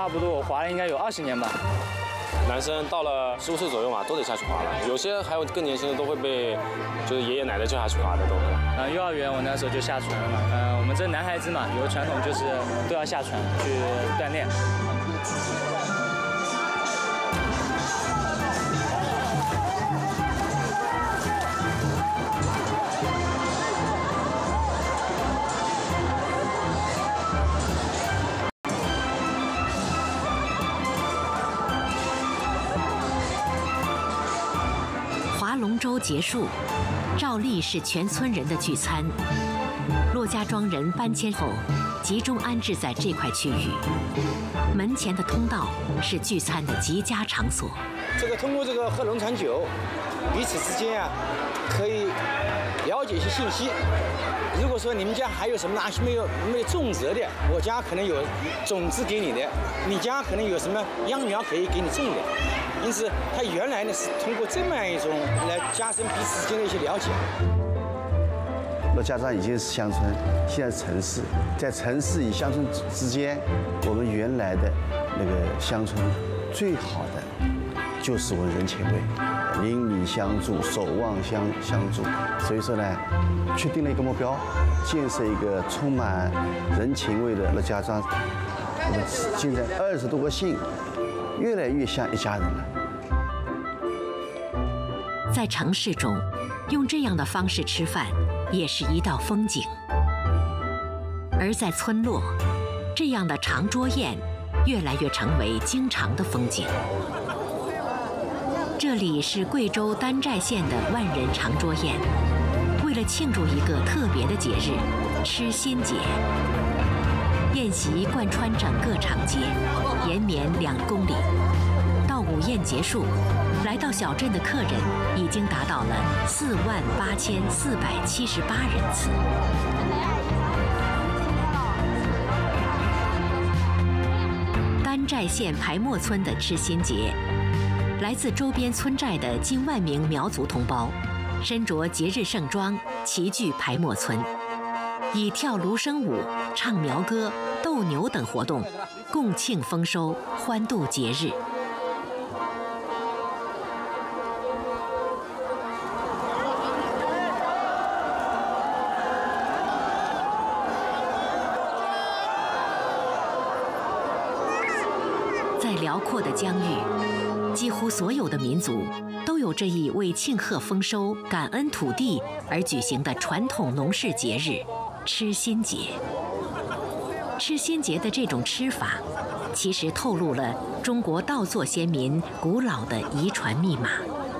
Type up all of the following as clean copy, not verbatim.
差不多我滑了应该有20年吧。 男生到了15岁左右嘛，都得下去滑了。有些还有更年轻的都会被就是爷爷奶奶叫下去滑的都会。 幼儿园我那时候就下船了嘛。我们这男孩子嘛，有个传统就是都要下船去锻炼。 龙舟结束，照例是全村人的聚餐。骆家庄人搬迁后，集中安置在这块区域。门前的通道是聚餐的极佳场所。 这个通过这个喝农产酒，彼此之间啊，可以了解一些信息。如果说你们家还有什么哪些没有种植的，我家可能有种子给你的，你家可能有什么秧苗可以给你种的。因此，它原来呢是通过这么样一种来加深彼此之间的一些了解。 骆家庄已经是乡村，现在是城市，在城市与乡村之间，我们原来的那个乡村最好的就是我们人情味，邻里相助，守望相助。所以说呢，确定了一个目标，建设一个充满人情味的骆家庄。我们现在20多个姓，越来越像一家人了。 在城市中，用这样的方式吃饭也是一道风景；而在村落，这样的长桌宴越来越成为经常的风景。这里是贵州丹寨县的万人长桌宴，为了庆祝一个特别的节日——吃新节，宴席贯穿整个长街，延绵2公里。到午宴结束，来到小镇的客人已经达到了48478人次。丹寨县排莫村的吃新节，来自周边村寨的近万名苗族同胞，身着节日盛装，齐聚排莫村，以跳芦笙舞、唱苗歌、斗牛等活动，共庆丰收，欢度节日。在辽阔的疆域，几乎所有的民族都有这一为庆贺丰收、感恩土地而举行的传统农事节日——吃新节。吃新节的这种吃法，其实透露了中国稻作先民古老的遗传密码。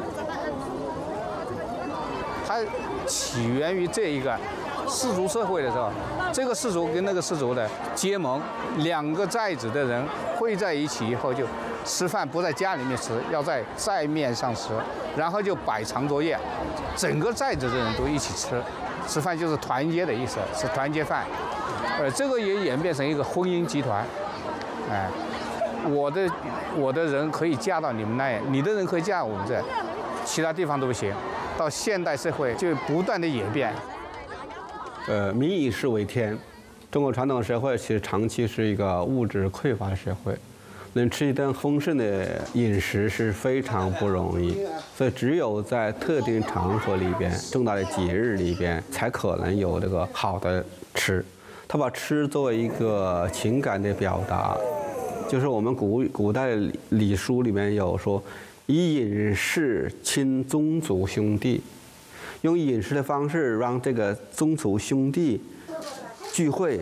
它起源于这一个氏族社会的时候，这个氏族跟那个氏族的结盟，2个寨子的人汇在一起以后，就吃饭不在家里面吃，要在寨面上吃，然后就摆长桌宴，整个寨子的人都一起吃，吃饭就是团结的意思，是团结饭。这个也演变成一个婚姻集团，我的人可以嫁到你们那，你的人可以嫁我们这，其他地方都不行。到现代社会就不断的演变。 民以食为天，中国传统社会其实长期是一个物质匮乏的社会，能吃一顿丰盛的饮食是非常不容易，所以只有在特定场合里边、重大的节日里边，才可能有这个好的吃。他把吃作为一个情感的表达，就是我们古代礼书里面有说，以饮食亲宗族兄弟，用饮食的方式让这个宗族兄弟聚会。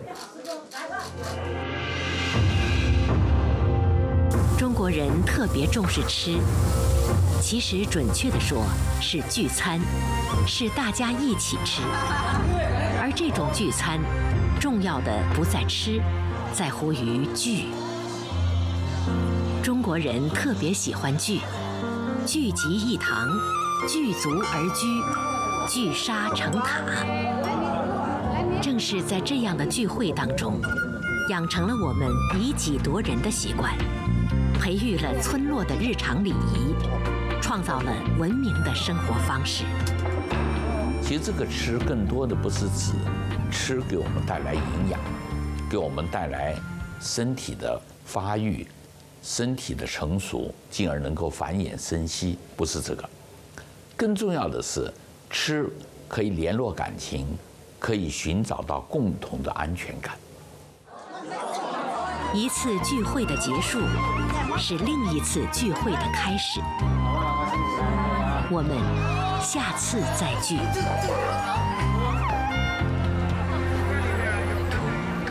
中国人特别重视吃，其实准确地说是聚餐，是大家一起吃。而这种聚餐，重要的不在吃，在乎于聚。中国人特别喜欢聚，聚集一堂，聚足而居，聚沙成塔。正是在这样的聚会当中，养成了我们以己度人的习惯，培育了村落的日常礼仪，创造了文明的生活方式。 其实这个吃更多的不是指吃给我们带来营养，给我们带来身体的发育、身体的成熟，进而能够繁衍生息，不是这个。更重要的是，吃可以联络感情，可以寻找到共同的安全感。 一次聚会的结束，是另一次聚会的开始。我们下次再聚。